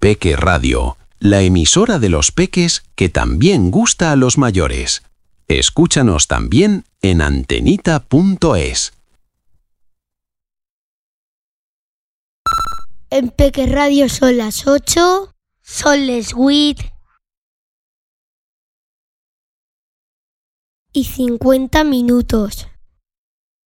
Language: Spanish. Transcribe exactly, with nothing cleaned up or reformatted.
Peque Radio, la emisora de los peques que también gusta a los mayores. Escúchanos también en antenita punto es. En Peque Radio son las ocho, son les huit y cincuenta minutos.